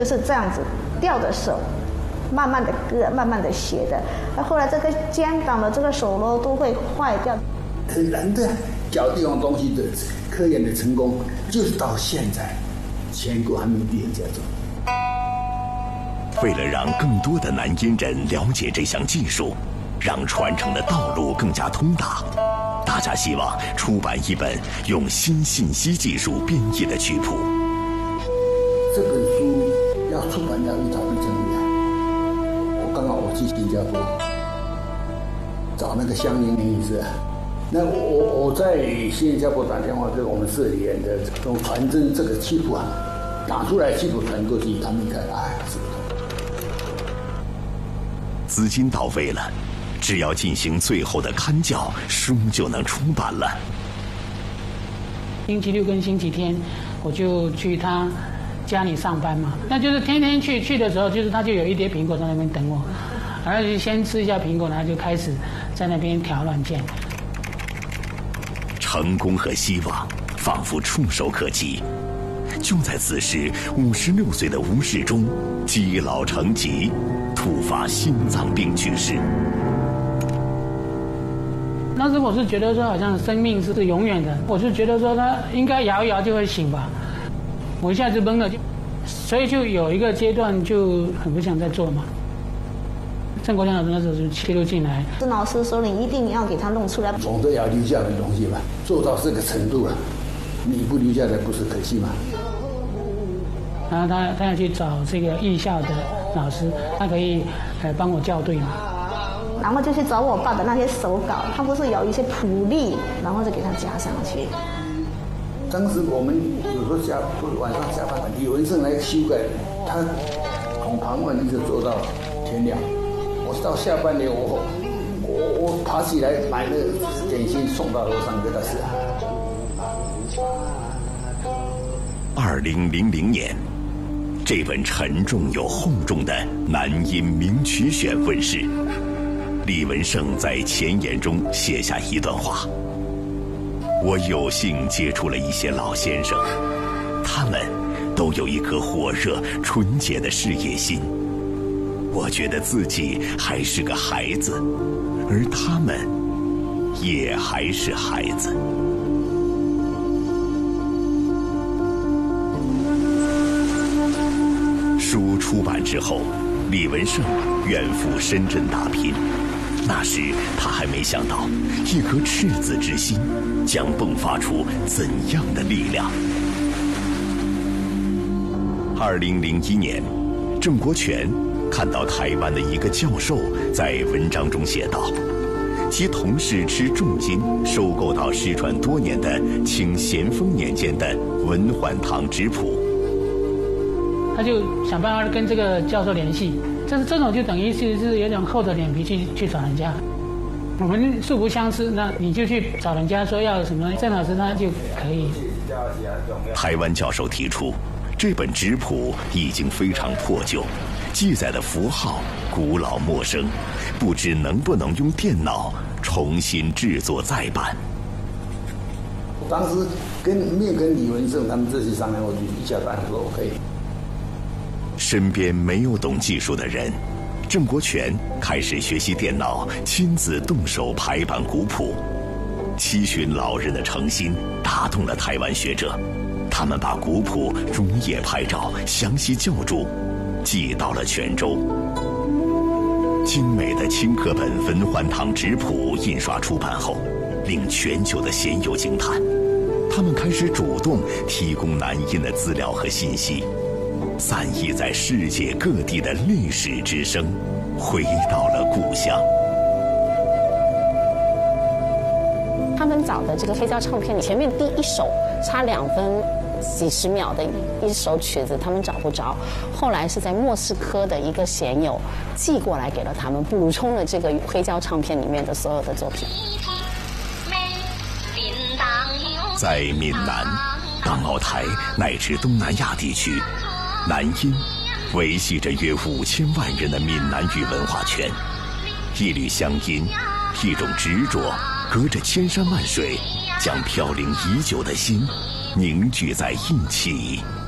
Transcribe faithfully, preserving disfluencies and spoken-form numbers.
就是这样子吊着手，慢慢的割，慢慢的写的。那后来这个肩膀的这个手咯都会坏掉。 很难的，脚地方东西的科研的成功，就是到现在，全国还没第二家做。 为了让更多的南阴人了解这项技术，让传承的道路更加通达，大家希望出版一本用新信息技术编译的曲谱。 这本书要出版要一早就成立啊！我刚好我去新加坡找那个乡邻女士，那我我在新加坡打电话跟我们社里人的用传真这个曲谱啊，打出来曲谱传过去，他们看哎是不同。 资金到位了，只要进行最后的勘校，书就能出版了。 星期六跟星期天，我就去他家里上班嘛，那就是天天去去的时候，就是他就有一叠苹果在那边等我，然后就先吃一下苹果，然后就开始在那边调软件。 成功和希望仿佛触手可及。就在此时，五十六岁的吴世忠积劳成疾，突发心脏病去世。 当时我是觉得说，好像生命是永远的，我是觉得说他应该摇一摇就会醒吧。我一下子懵了，就所以就有一个阶段就很不想再做嘛。郑国强老师那时候就切入进来， 郑老师说你一定要给他弄出来， 总是要留下的东西嘛，做到这个程度了，你不留下来不是可惜吗？ 然后他他要去找这个艺校的老师，他可以呃帮我校对嘛。 然后就去找我爸的那些手稿，他不是有一些谱例，然后就给他加上去。 当时我们有时候下晚上下班，李文胜来修改，他从傍晚一直做到天亮。我到下半年，我我我爬起来买那个点心送到楼上给他吃。 二零零零年，这本沉重又厚重的《南音名曲选》问世。李文胜在前言中写下一段话：我有幸接触了一些老先生，他们都有一颗火热纯洁的事业心。我觉得自己还是个孩子，而他们也还是孩子。书出版之后，李文胜远赴深圳打拼。那时他还没想到，一颗赤子之心将迸发出怎样的力量。二零零一年，郑国权看到台湾的一个教授在文章中写道，其同事斥重金收购到失传多年的清咸丰年间的文焕堂质谱。 他就想办法跟这个教授联系，就是这种就等于是是有点厚着脸皮去去找人家。我们素不相识，那你就去找人家说要什么，郑老师他就可以。 台湾教授提出，这本质谱已经非常破旧，记载的符号古老陌生，不知能不能用电脑重新制作再版。 当时跟没有跟李文胜他们这些商量，我就一下答应说 OK。 身边没有懂技术的人，郑国权开始学习电脑，亲自动手排版古谱。七旬老人的诚心打动了台湾学者，他们把古谱逐页拍照，详细校注，寄到了泉州。精美的清刻本《文焕堂质谱》印刷出版后，令全球的鲜友惊叹。他们开始主动提供南音的资料和信息，散逸在世界各地的历史之声回到了故乡。 他们找的这个黑胶唱片里，前面第一首差两分几十秒的一首曲子，他们找不着。后来是在莫斯科的一个弦友寄过来给了他们，补充了这个黑胶唱片里面的所有的作品。 在闽南、港澳台乃至东南亚地区，南音维系着约五千万人的闽南语文化圈。一缕乡音，一种执着，隔着千山万水，将飘零已久的心凝聚在一起。